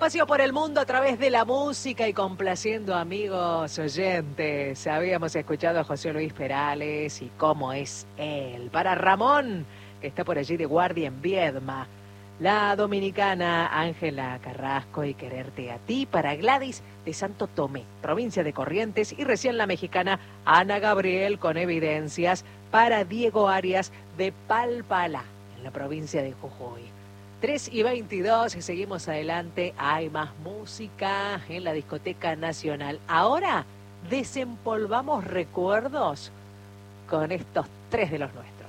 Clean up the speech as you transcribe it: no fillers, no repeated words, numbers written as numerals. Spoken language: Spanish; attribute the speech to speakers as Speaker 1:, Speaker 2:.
Speaker 1: Paseo por el mundo a través de la música y complaciendo amigos oyentes. Habíamos escuchado a José Luis Perales y cómo es él. Para Ramón, que está por allí de guardia en Viedma. La dominicana Ángela Carrasco y Quererte a ti. Para Gladys de Santo Tomé, provincia de Corrientes. Y recién la mexicana Ana Gabriel con Evidencias. Para Diego Arias de Palpalá, en la provincia de Jujuy. 3:22 y seguimos adelante. Hay más música en la Discoteca Nacional. Ahora desempolvamos recuerdos con estos tres de los nuestros.